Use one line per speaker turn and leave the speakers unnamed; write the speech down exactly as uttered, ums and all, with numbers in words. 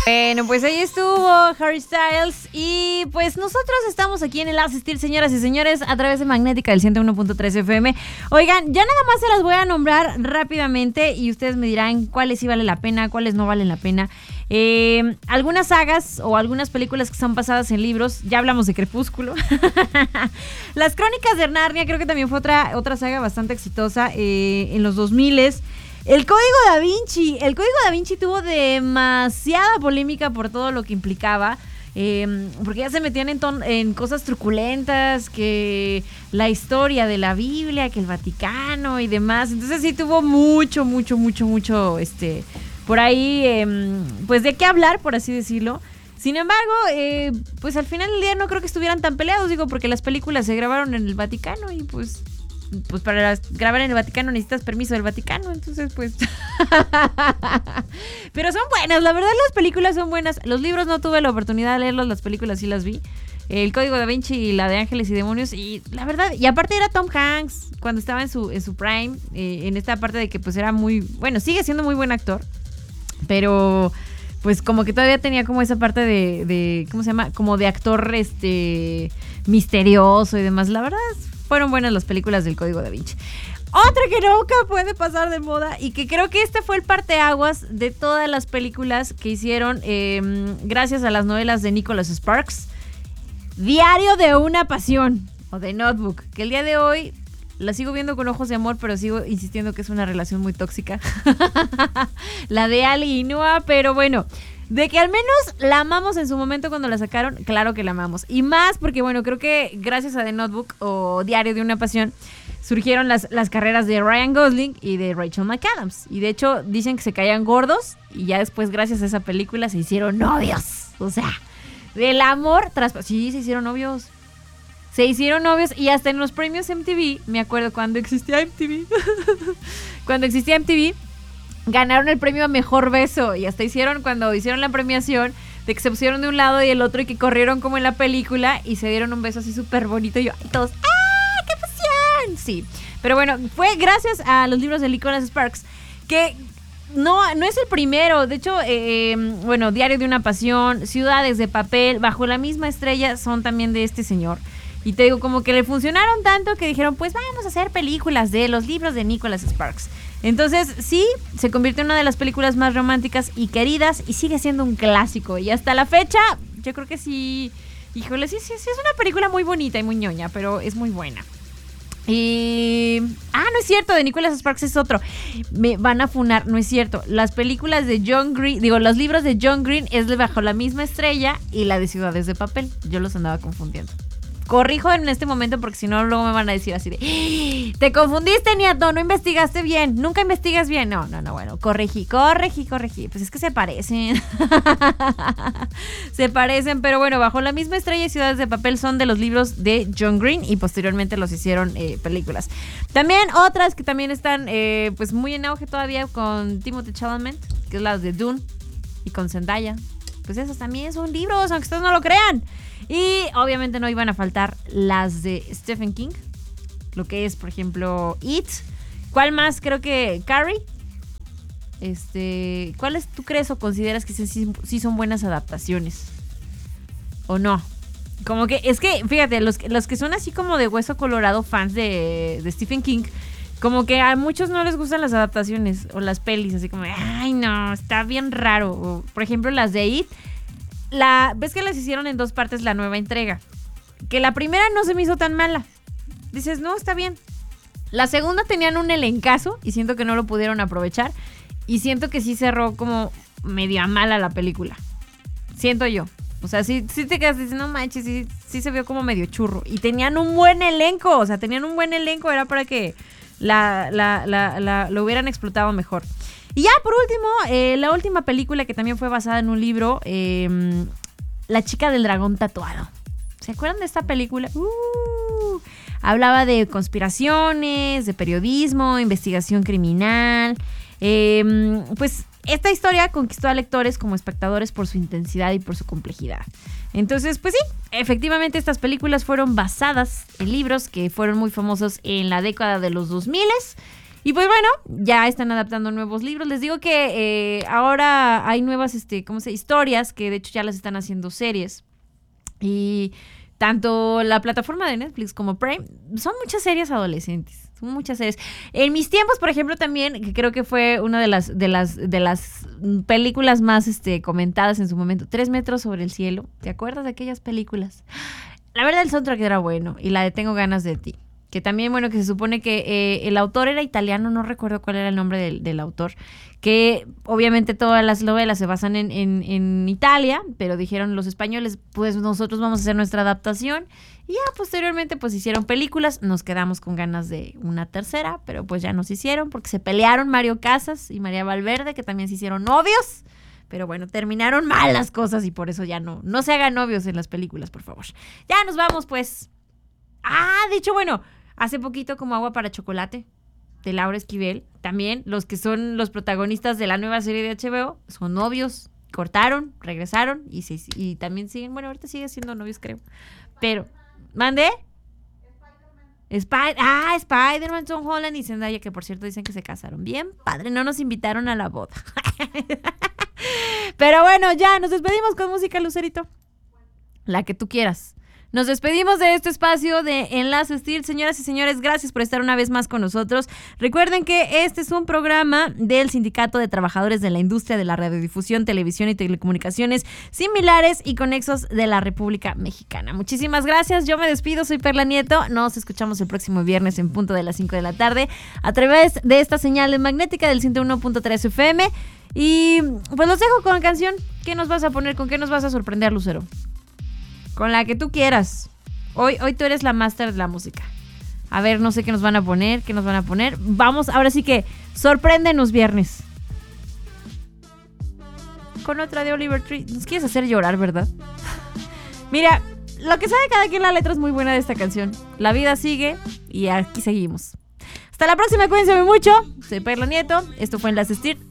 Bueno, pues ahí estuvo Harry Styles y pues nosotros estamos aquí en el Asistir, señoras y señores, a través de Magnética del ciento uno punto tres F M. Oigan, ya nada más se las voy a nombrar rápidamente y ustedes me dirán cuáles sí vale la pena, cuáles no valen la pena. Eh, algunas sagas o algunas películas que están basadas en libros, ya hablamos de Crepúsculo. Las Crónicas de Narnia creo que también fue otra, otra saga bastante exitosa eh, en los dos miles. El Código Da Vinci, el Código Da Vinci tuvo demasiada polémica por todo lo que implicaba, eh, porque ya se metían en, ton, en cosas truculentas, que la historia de la Biblia, que el Vaticano y demás. Entonces sí tuvo mucho, mucho, mucho, mucho, este, por ahí, eh, pues de qué hablar, por así decirlo. Sin embargo, eh, pues al final del día no creo que estuvieran tan peleados, digo, porque las películas se grabaron en el Vaticano y pues... pues para grabar en el Vaticano necesitas permiso del Vaticano, entonces pues pero son buenas, la verdad las películas son buenas. Los libros no tuve la oportunidad de leerlos, las películas sí las vi, el Código Da Vinci y la de Ángeles y Demonios, y la verdad, y aparte era Tom Hanks cuando estaba en su, en su prime, eh, en esta parte de que pues era muy, bueno, sigue siendo muy buen actor, pero pues como que todavía tenía como esa parte de, de ¿cómo se llama? Como de actor este misterioso y demás. La verdad fueron buenas las películas del Código Da Vinci. Otra que nunca puede pasar de moda y que creo que este fue el parteaguas de todas las películas que hicieron eh, gracias a las novelas de Nicholas Sparks. Diario de una pasión, o The Notebook, que el día de hoy la sigo viendo con ojos de amor, pero sigo insistiendo que es una relación muy tóxica. La de Ali y Noah, pero bueno, de que al menos la amamos en su momento cuando la sacaron, claro que la amamos. Y más porque, bueno, creo que gracias a The Notebook o Diario de una Pasión surgieron las, las carreras de Ryan Gosling y de Rachel McAdams. Y de hecho dicen que se caían gordos y ya después gracias a esa película se hicieron novios. O sea, del amor tras... Sí, se hicieron novios. Se hicieron novios y hasta en los premios M T V, me acuerdo cuando existía M T V, cuando existía M T V, ganaron el premio a Mejor Beso y hasta hicieron, cuando hicieron la premiación, de que se pusieron de un lado y el otro y que corrieron como en la película y se dieron un beso así súper bonito y yo, y todos, ¡ah, qué pasión! Sí, pero bueno, fue gracias a los libros de Nicholas Sparks que... No, no es el primero. De hecho, eh, bueno, Diario de una Pasión, Ciudades de Papel, Bajo la Misma Estrella son también de este señor. Y te digo, como que le funcionaron tanto que dijeron, pues vamos a hacer películas de los libros de Nicholas Sparks. Entonces, sí, se convirtió en una de las películas más románticas y queridas y sigue siendo un clásico. Y hasta la fecha, yo creo que sí, híjole, sí, sí, sí, es una película muy bonita y muy ñoña, pero es muy buena. Y... Ah, no es cierto, de Nicholas Sparks es otro. Me van a funar, no es cierto. Las películas de John Green, digo, los libros de John Green es de Bajo la Misma Estrella y la de Ciudades de Papel. Yo los andaba confundiendo. Corrijo en este momento porque si no luego me van a decir así de ¡Ah! Te confundiste, Niato, no investigaste bien, nunca investigas bien. No, no, no, bueno, corregí, corregí, corregí. Pues es que se parecen. Se parecen, pero bueno, Bajo la Misma Estrella y Ciudades de Papel son de los libros de John Green y posteriormente los hicieron eh, películas. También otras que también están eh, pues muy en auge todavía con Timothée Chalamet, que es las de Dune y con Zendaya. Pues esas también son libros, aunque ustedes no lo crean. Y obviamente no iban a faltar las de Stephen King, lo que es, por ejemplo, It. ¿Cuál más? Creo que Carrie. Este, ¿cuáles tú crees o consideras que sí, sí son buenas adaptaciones? ¿O no? Como que, es que, fíjate, los, los que son así como de hueso colorado, fans de, de Stephen King, como que a muchos no les gustan las adaptaciones o las pelis, así como, ay no, está bien raro. O, por ejemplo, las de It. La, ves que las hicieron en dos partes la nueva entrega, que la primera no se me hizo tan mala, dices no, está bien. La segunda tenían un elencazo y siento que no lo pudieron aprovechar y siento que sí cerró como media mala la película, siento yo. O sea, sí, sí te quedas diciendo, no manches, sí, sí se vio como medio churro y tenían un buen elenco, o sea, tenían un buen elenco, era para que la, la, la, la, lo hubieran explotado mejor. Y ya por último, eh, la última película que también fue basada en un libro, eh, La chica del dragón tatuado. ¿Se acuerdan de esta película? Uh, hablaba de conspiraciones, de periodismo, investigación criminal. Eh, pues esta historia conquistó a lectores como espectadores por su intensidad y por su complejidad. Entonces, pues sí, efectivamente estas películas fueron basadas en libros que fueron muy famosos en la década de los dos mil. Y pues bueno, ya están adaptando nuevos libros. Les digo que eh, ahora hay nuevas, este, ¿cómo se dice? Historias, que de hecho ya las están haciendo series. Y tanto la plataforma de Netflix como Prime, son muchas series adolescentes. Son muchas series. En mis tiempos, por ejemplo, también, que creo que fue una de las, de las, de las películas más este, comentadas en su momento, Tres metros sobre el cielo. ¿Te acuerdas de aquellas películas? La verdad, el soundtrack era bueno. Y la de Tengo ganas de ti. Que también, bueno, que se supone que eh, el autor era italiano, no recuerdo cuál era el nombre del, del autor, que obviamente todas las novelas se basan en, en, en Italia, pero dijeron los españoles, pues nosotros vamos a hacer nuestra adaptación, y ya posteriormente pues hicieron películas, nos quedamos con ganas de una tercera, pero pues ya nos hicieron, porque se pelearon Mario Casas y María Valverde, que también se hicieron novios, pero bueno, terminaron mal las cosas y por eso ya no, no se hagan novios en las películas, por favor. Ya nos vamos, pues. Ah, de hecho, bueno, hace poquito como Agua para Chocolate, de Laura Esquivel. También los que son los protagonistas de la nueva serie de H B O son novios. Cortaron, regresaron y, sí, y también siguen, bueno, ahorita siguen siendo novios, creo. Pero, ¿mandé? Spider- ah, Spider-Man, Tom Holland y Zendaya, que por cierto dicen que se casaron. Bien, padre, no nos invitaron a la boda. Pero bueno, ya, nos despedimos con música, Lucerito. La que tú quieras. Nos despedimos de este espacio de Enlace Steel. Señoras y señores, gracias por estar una vez más con nosotros. Recuerden que este es un programa del Sindicato de Trabajadores de la Industria de la Radiodifusión, Televisión y Telecomunicaciones Similares y Conexos de la República Mexicana. Muchísimas gracias. Yo me despido. Soy Perla Nieto. Nos escuchamos el próximo viernes en punto de las cinco de la tarde a través de esta señal magnética del ciento uno punto tres F M. Y pues los dejo con la canción. ¿Qué nos vas a poner? ¿Con qué nos vas a sorprender, Lucero? Con la que tú quieras. Hoy, hoy tú eres la máster de la música. A ver, no sé qué nos van a poner, qué nos van a poner. Vamos, ahora sí que sorpréndenos viernes. Con otra de Oliver Tree. Nos quieres hacer llorar, ¿verdad? Mira, lo que sabe cada quien, la letra es muy buena de esta canción. La vida sigue y aquí seguimos. Hasta la próxima, cuídense mucho. Soy Perla Nieto. Esto fue Enlace Steel.